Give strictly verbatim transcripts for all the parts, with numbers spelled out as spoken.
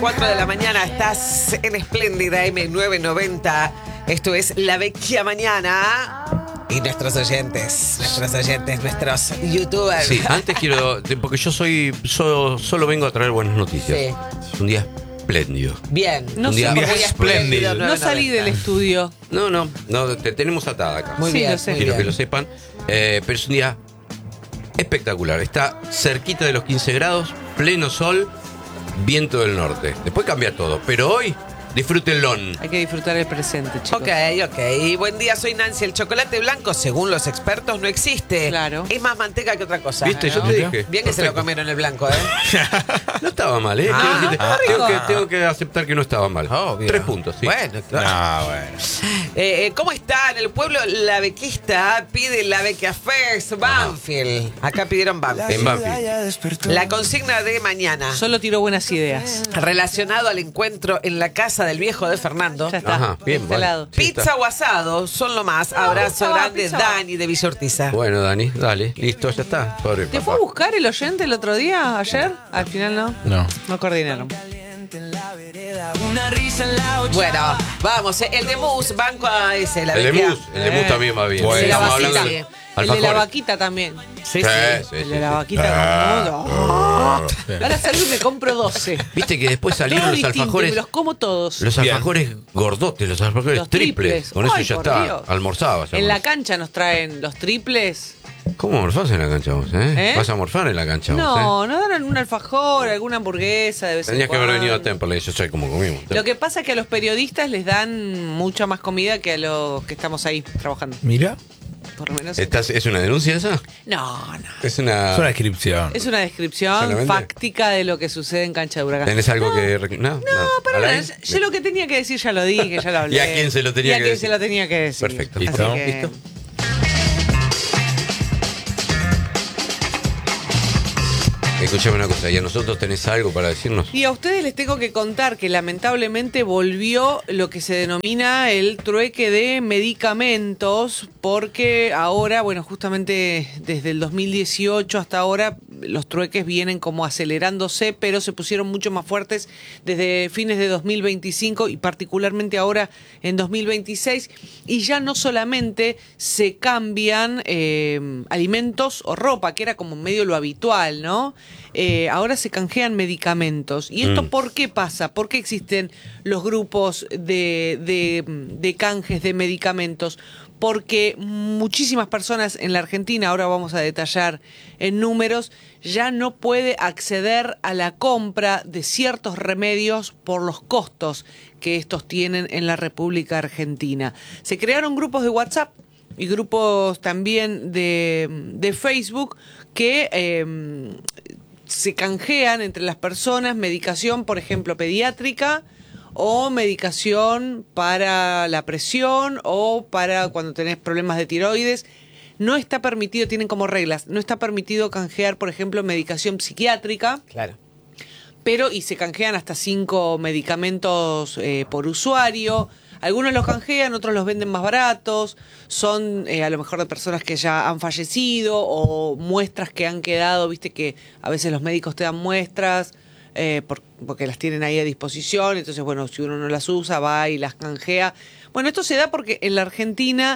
cuatro de la mañana, estás en Espléndida M novecientos noventa. Esto es La Vecchia Mañana. Y nuestros oyentes, nuestros oyentes, nuestros youtubers. Sí, antes quiero, porque yo soy, solo, solo vengo a traer buenas noticias. Sí. Es un día espléndido. Bien. No un día, muy espléndido. No salí del estudio. No, no, no, te tenemos atada acá. Muy Sí, bien, lo sé. muy Quiero bien. que lo sepan. Eh, pero es un día espectacular. Está cerquita de los quince grados, pleno sol, viento del norte. Después cambia todo, pero hoy disfrútenlo. Hay que disfrutar el presente, chicos. Ok, ok. Buen día, soy Nancy. El chocolate blanco, según los expertos, no existe. Claro. Es más manteca que otra cosa. ¿Viste? Yo te dije. Bien que se lo comieron el blanco, ¿eh? No estaba mal, ¿eh? Ah, Quiero decirte, ah, tengo, rico. que, tengo que aceptar que no estaba mal. Obvio. Tres puntos, sí. Bueno, claro. Ah, bueno. Eh, eh, ¿Cómo están? El pueblo la bequista pide la Vecchia Fest Banfield. Acá pidieron Banfield. En Banfield. La consigna de mañana, Solo tiro buenas ideas. relacionado al encuentro en la casa del viejo de Fernando. Ya está. Ajá, bien, instalado. vale. Sí, Pizza está. o asado son lo más. Abrazo pizza va, grande, pizza va. Dani de Villa Urquiza. Bueno, Dani, dale, listo, ya está. Pobre ¿Te papá. fue a buscar el oyente el otro día, ayer? Al final no. No. No coordinaron. Bueno, vamos, eh, el de Mus, banco a ese, la El de Vecchia. Mus, el de Mus Eh. también va bien. Bueno. El de la Estamos vaquita. hablando de El de la alfajores. vaquita también. Sí, Sí, sí. sí, El sí, de la sí. vaquita. como- Ahora salgo y me compro doce. Viste que después salieron Todos los distintos, alfajores. me los como todos. Los Bien. alfajores gordotes, los alfajores Los triples. triples. Con eso Ay, ya por está. Dios. Almorzabas. En la amor. cancha nos traen los triples. ¿Cómo morfás en la cancha vos, eh? ¿Eh? Vas a morfar en la cancha vos, No, eh. nos dan un alfajor, alguna hamburguesa de vez en Tendrías que haber cuando. venido a Temperley, yo sé cómo comimos. Lo que pasa es que a los periodistas les dan mucha más comida que a los que estamos ahí trabajando. Mira, Por lo menos. ¿Estás, ¿Es una denuncia esa? No, no. Es una... es una descripción. Es una descripción ¿Solamente? fáctica de lo que sucede en cancha de Huracán. ¿Tenés algo que... rec- No, no. No, pero ¿Al no, aire? yo lo que tenía que decir ya lo dije, ya lo hablé. ¿Y a quién se lo tenía Y a que quién decir? se lo tenía que decir. Perfecto. Así ¿Listo? que- ¿Listo? Escuchame una cosa, ¿y a nosotros tenés algo para decirnos? Y a ustedes les tengo que contar que lamentablemente volvió lo que se denomina el trueque de medicamentos, porque ahora, bueno, justamente desde el dos mil dieciocho hasta ahora, los trueques vienen como acelerándose, pero se pusieron mucho más fuertes desde fines de dos mil veinticinco y particularmente ahora en dos mil veintiséis, y ya no solamente se cambian eh, alimentos o ropa, que era como medio lo habitual, ¿no? Eh, ahora se canjean medicamentos. ¿Y esto Mm. por qué pasa? ¿Por qué existen los grupos de, de, de canjes de medicamentos? Porque muchísimas personas en la Argentina, ahora vamos a detallar en números, ya no puede acceder a la compra de ciertos remedios por los costos que estos tienen en la República Argentina. Se crearon grupos de WhatsApp y grupos también de, de Facebook que eh, se canjean entre las personas medicación, por ejemplo, pediátrica, o medicación para la presión o para cuando tenés problemas de tiroides. No está permitido, tienen como reglas, no está permitido canjear, por ejemplo, medicación psiquiátrica, Claro. pero y se canjean hasta cinco medicamentos eh, por usuario. Algunos los canjean, otros los venden más baratos, son eh, a lo mejor de personas que ya han fallecido o muestras que han quedado, viste que a veces los médicos te dan muestras eh, por- porque las tienen ahí a disposición, entonces bueno, si uno no las usa, va y las canjea. Bueno, esto se da porque en la Argentina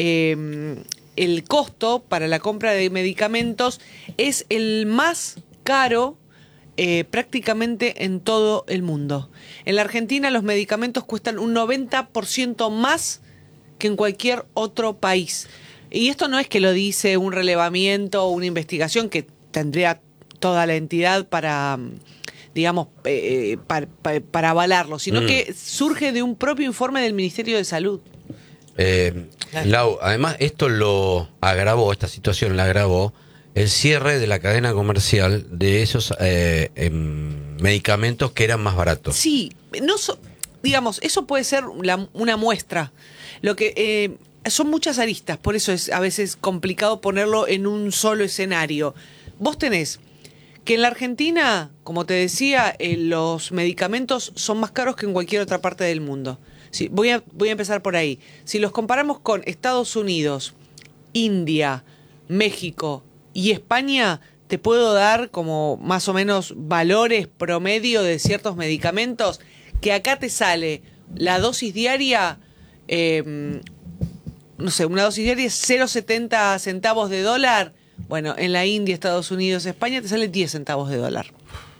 eh, el costo para la compra de medicamentos es el más caro Eh, prácticamente en todo el mundo. En la Argentina los medicamentos cuestan un noventa por ciento más que en cualquier otro país. Y esto no es que lo dice un relevamiento o una investigación que tendría toda la entidad para, digamos, eh, para, para, para avalarlo, sino Mm. que surge de un propio informe del Ministerio de Salud. Eh, Lau, además esto lo agravó, esta situación la agravó el cierre de la cadena comercial de esos eh, em, medicamentos que eran más baratos. Sí, no so- digamos, eso puede ser la- una muestra. Lo que eh, son muchas aristas, por eso es a veces complicado ponerlo en un solo escenario. Vos tenés que en la Argentina, como te decía, eh, los medicamentos son más caros que en cualquier otra parte del mundo. Sí, voy a, voy a empezar por ahí. Si los comparamos con Estados Unidos, India, México y España, te puedo dar como más o menos valores promedio de ciertos medicamentos, que acá te sale la dosis diaria, eh, no sé, una dosis diaria es cero coma setenta centavos de dólar. Bueno, en la India, Estados Unidos, España te sale diez centavos de dólar.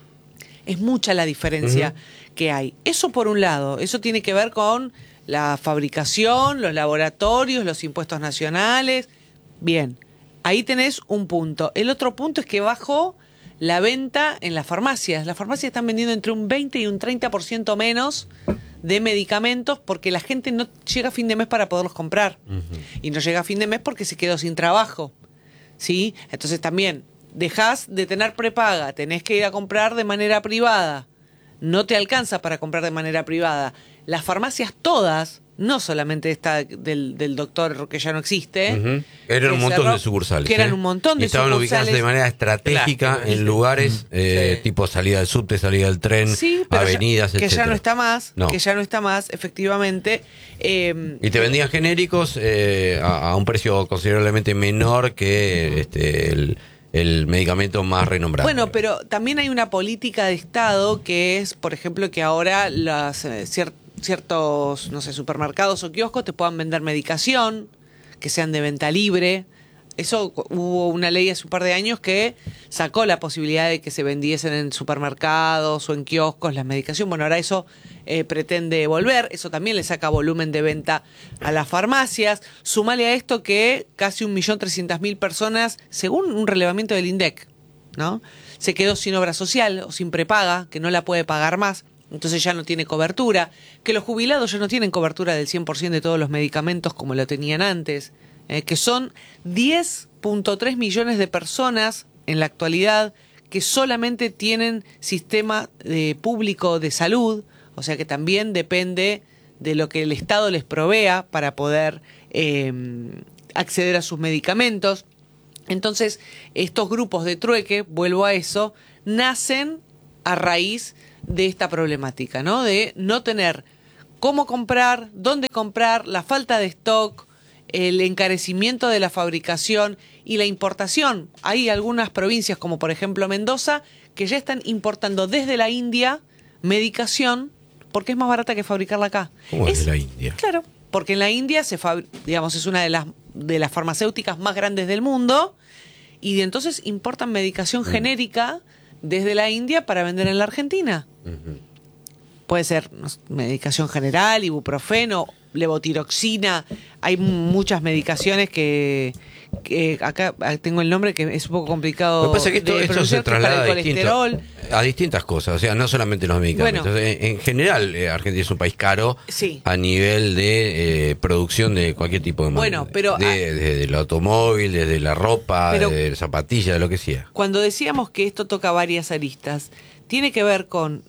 Es mucha la diferencia uh-huh. que hay. Eso por un lado, eso tiene que ver con la fabricación, los laboratorios, los impuestos nacionales. Bien, ahí tenés un punto. El otro punto es que bajó la venta en las farmacias. Las farmacias están vendiendo entre un veinte y un treinta por ciento menos de medicamentos porque la gente no llega a fin de mes para poderlos comprar. Uh-huh. Y no llega a fin de mes porque se quedó sin trabajo. ¿Sí? Entonces también dejás de tener prepaga, tenés que ir a comprar de manera privada. No te alcanza para comprar de manera privada. Las farmacias todas, no solamente esta del, del doctor que ya no existe. Uh-huh. Eran un montón cerró, de sucursales. Que eran ¿eh? un montón de y estaban sucursales. ubicadas de manera estratégica claro, en lugares uh-huh. eh, sí. tipo salida del subte, salida del tren, sí, avenidas, ya, que etcétera. ya no está más, no. que ya no está más, efectivamente. Eh, y te vendían genéricos eh, a, a un precio considerablemente menor que este, el... el medicamento más renombrado. Bueno, pero también hay una política de Estado que es, por ejemplo, que ahora las eh, cier- ciertos, no sé, supermercados o kioscos te puedan vender medicación, que sean de venta libre. Eso hubo una ley hace un par de años que sacó la posibilidad de que se vendiesen en supermercados o en kioscos las medicaciones. Bueno, ahora eso eh, pretende volver. Eso también le saca volumen de venta a las farmacias. Sumale a esto que casi un millón trescientas mil personas, según un relevamiento del INDEC, ¿no?, se quedó sin obra social o sin prepaga, que no la puede pagar más. Entonces ya no tiene cobertura. Que los jubilados ya no tienen cobertura del cien por ciento de todos los medicamentos como lo tenían antes. Eh, que son diez punto tres millones de personas en la actualidad que solamente tienen sistema eh, público de salud, o sea que también depende de lo que el Estado les provea para poder eh, acceder a sus medicamentos. Entonces, estos grupos de trueque, vuelvo a eso, nacen a raíz de esta problemática, ¿no? De no tener cómo comprar, dónde comprar, la falta de stock, el encarecimiento de la fabricación y la importación. Hay algunas provincias, como por ejemplo Mendoza, que ya están importando desde la India medicación porque es más barata que fabricarla acá. ¿Cómo es de la India? Claro, porque en la India se fabri- digamos es una de las de las farmacéuticas más grandes del mundo y de entonces importan medicación mm. genérica desde la India para vender en la Argentina. Uh-huh. Puede ser no sé, medicación general, ibuprofeno, levotiroxina. Hay muchas medicaciones que, que acá tengo el nombre que es un poco complicado. Lo que pasa es que esto, de esto se traslada para el a, distinto, a distintas cosas, o sea, no solamente los medicamentos. Bueno, en, en general, eh, Argentina es un país caro sí. a nivel de eh, producción de cualquier tipo de bueno, de, pero de, desde el automóvil, desde la ropa, de zapatillas, de lo que sea. Cuando decíamos que esto toca varias aristas, tiene que ver con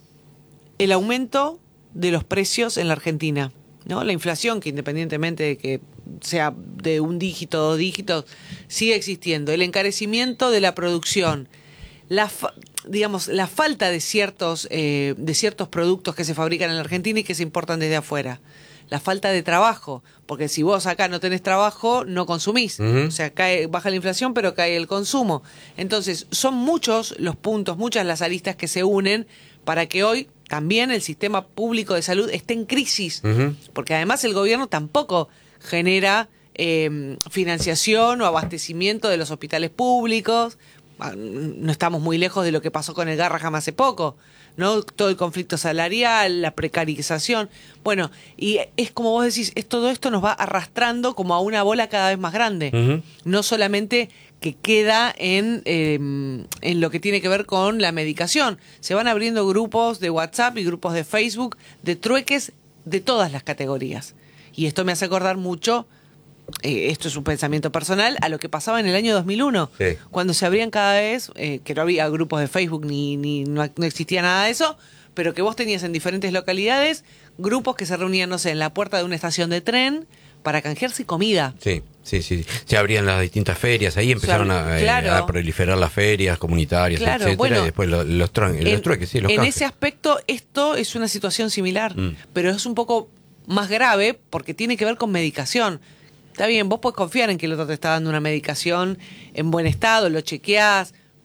el aumento de los precios en la Argentina, ¿no? La inflación, que independientemente de que sea de un dígito o dos dígitos, sigue existiendo. El encarecimiento de la producción, la fa- digamos, la falta de ciertos, eh, de ciertos productos que se fabrican en la Argentina y que se importan desde afuera. La falta de trabajo, porque si vos acá no tenés trabajo, no consumís. Uh-huh. O sea, cae, baja la inflación, pero cae el consumo. Entonces, son muchos los puntos, muchas las aristas que se unen para que hoy también el sistema público de salud esté en crisis. Uh-huh. Porque además el gobierno tampoco genera eh, financiación o abastecimiento de los hospitales públicos. No estamos muy lejos de lo que pasó con el Garrahan hace poco, ¿no? Todo el conflicto salarial, la precarización. Bueno, y es como vos decís, es, todo esto nos va arrastrando como a una bola cada vez más grande. Uh-huh. No solamente que queda en, eh, en lo que tiene que ver con la medicación. Se van abriendo grupos de WhatsApp y grupos de Facebook de trueques de todas las categorías. Y esto me hace acordar mucho... Eh, esto es un pensamiento personal, a lo que pasaba en el año dos mil uno, sí. Cuando se abrían cada vez, eh, que no había grupos de Facebook ni, ni no, no existía nada de eso, pero que vos tenías en diferentes localidades grupos que se reunían, no sé, en la puerta de una estación de tren para canjearse comida. Sí, sí, sí. Se abrían las distintas ferias, ahí empezaron o sea, a, claro. eh, a proliferar las ferias comunitarias, claro, etcétera, bueno, y después los, los, tron- en, los trueques, sí, los En canjes. ese aspecto, esto es una situación similar, mm. pero es un poco más grave porque tiene que ver con medicación. Está bien, vos podés confiar en que el otro te está dando una medicación en buen estado, lo chequeás,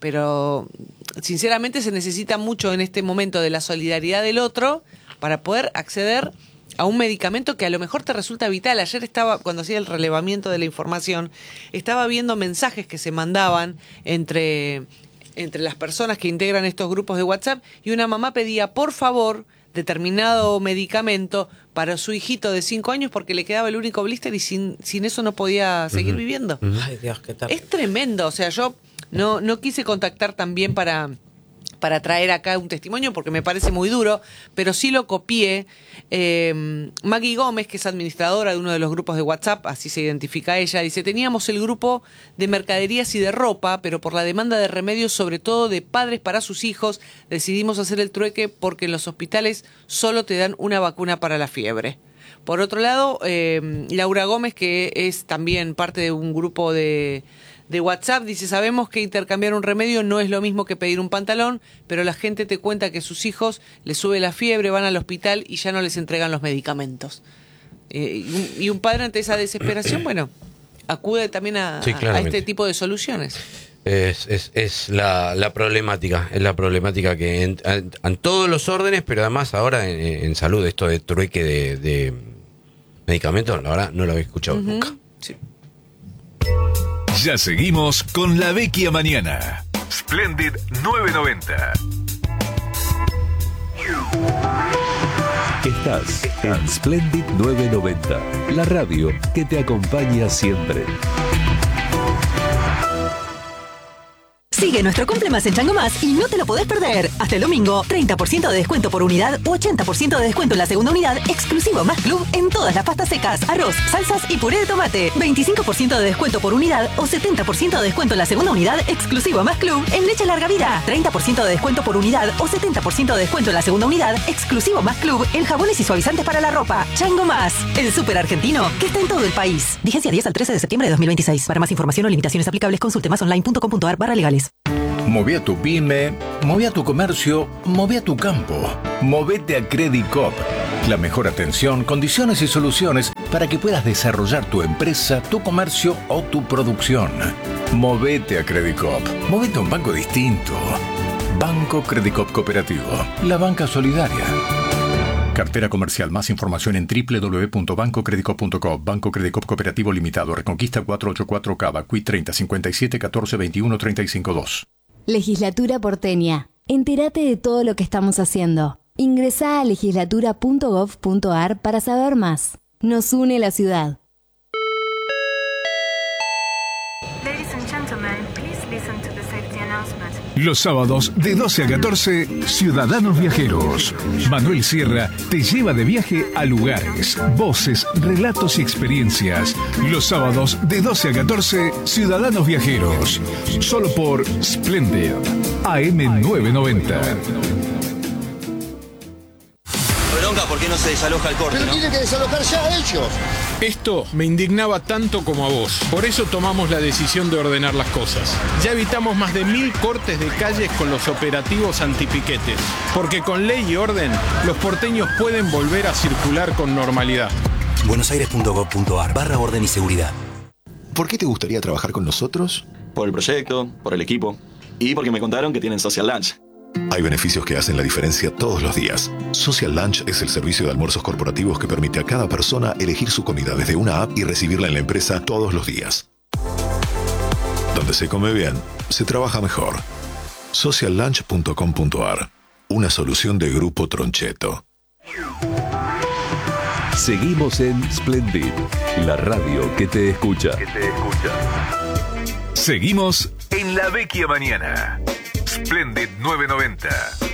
pero sinceramente se necesita mucho en este momento de la solidaridad del otro para poder acceder a un medicamento que a lo mejor te resulta vital. Ayer estaba, cuando hacía el relevamiento de la información, estaba viendo mensajes que se mandaban entre, entre las personas que integran estos grupos de WhatsApp, y una mamá pedía, por favor, determinado medicamento para su hijito de cinco años porque le quedaba el único blister y sin, sin eso no podía seguir uh-huh. viviendo. Uh-huh. Ay, Dios, qué terrible. Es tremendo. O sea, yo no, no quise contactar también para... para traer acá un testimonio porque me parece muy duro, pero sí lo copié. Eh, Maggie Gómez, que es administradora de uno de los grupos de WhatsApp, así se identifica ella, dice, teníamos el grupo de mercaderías y de ropa, pero por la demanda de remedios, sobre todo de padres para sus hijos, decidimos hacer el trueque porque en los hospitales solo te dan una vacuna para la fiebre. Por otro lado, eh, Laura Gómez, que es también parte de un grupo de... de WhatsApp, dice, sabemos que intercambiar un remedio no es lo mismo que pedir un pantalón, pero la gente te cuenta que sus hijos les sube la fiebre, van al hospital y ya no les entregan los medicamentos. Eh, y, un, y un padre ante esa desesperación, bueno, acude también a, sí, a este tipo de soluciones. Es, es, es la, la problemática, es la problemática que en, en, en todos los órdenes, pero además ahora en, en salud, esto de trueque de, de medicamentos, la verdad no lo había escuchado uh-huh. nunca. Sí. Ya seguimos con La Vecchia Mañana. Splendid novecientos noventa. Estás en Splendid novecientos noventa, la radio que te acompaña siempre. Sigue nuestro Cumple Más en Chango Más y no te lo podés perder. Hasta el domingo, treinta por ciento de descuento por unidad u ochenta por ciento de descuento en la segunda unidad, exclusivo Más Club en todas las pastas secas, arroz, salsas y puré de tomate. veinticinco por ciento de descuento por unidad o setenta por ciento de descuento en la segunda unidad, exclusivo Más Club en leche larga vida. treinta por ciento de descuento por unidad o setenta por ciento de descuento en la segunda unidad, exclusivo Más Club en jabones y suavizantes para la ropa. Chango Más, el súper argentino que está en todo el país. Vigencia diez al trece de septiembre de dos mil veintiséis. Para más información o limitaciones aplicables, consulte masonline.com.ar barra legales. Moví a tu pyme, moví a tu comercio, moví a tu campo. Movete a Credicop. La mejor atención, condiciones y soluciones para que puedas desarrollar tu empresa, tu comercio o tu producción. Movete a Credicop. Movete a un banco distinto. Banco Credicop Cooperativo. La banca solidaria. Cartera comercial. Más información en doble u doble u doble u punto banco credicop punto com. Banco Credicop Cooperativo Limitado. Reconquista cuatrocientos ochenta y cuatro Cava. Q I treinta cincuenta y siete catorce veintiuno treinta y cinco dos. Legislatura porteña. Entérate de todo lo que estamos haciendo. Ingresá a legislatura punto gov punto ar para saber más. Nos une la ciudad. Los sábados de doce a catorce, Ciudadanos Viajeros. Manuel Sierra te lleva de viaje a lugares, voces, relatos y experiencias. Los sábados de doce a catorce, Ciudadanos Viajeros. Solo por Splendid, A M novecientos noventa. Bronca, ¿por qué no se desaloja el corte? Pero ¿no? tiene que desalojar ya a ellos. Esto me indignaba tanto como a vos. Por eso tomamos la decisión de ordenar las cosas. Ya evitamos más de mil cortes de calles con los operativos antipiquetes. Porque con ley y orden, los porteños pueden volver a circular con normalidad. buenosaires punto gov punto ar barra orden y seguridad. ¿Por qué te gustaría trabajar con nosotros? Por el proyecto, por el equipo y porque me contaron que tienen Social Lunch. Hay beneficios que hacen la diferencia todos los días. Social Lunch es el servicio de almuerzos corporativos que permite a cada persona elegir su comida desde una app y recibirla en la empresa todos los días. Donde se come bien, se trabaja mejor. social lunch punto com punto ar. Una solución de Grupo Troncheto. Seguimos en Splendid, la radio que te escucha. Que te escucha. Seguimos en La Vecchia Mañana. Splendid novecientos noventa.